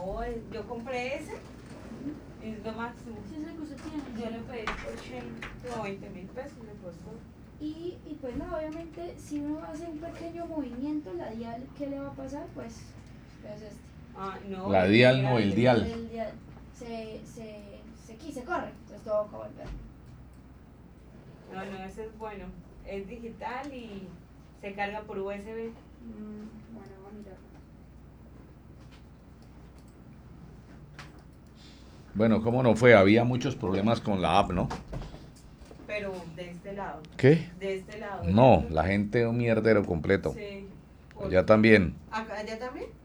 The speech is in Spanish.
No, yo compré ese. Es lo máximo. Sí, es el que usted tiene. Yo le pedí 20.000 pesos, me costó. Y pues nada, obviamente, si uno hace un pequeño movimiento, la dial, ¿qué le va a pasar? Pues es este. Ah, no. La dial, no, el dial. El dial se corre, entonces todo va a volver. No, ese es bueno. Es digital y se carga por USB. Bueno, vamos a mirar. Bueno, ¿cómo no fue? Había muchos problemas con la app, ¿no? Pero de este lado. ¿Qué? De este lado. No, la gente un mierdero completo. Sí. Allá también. ¿Allá también?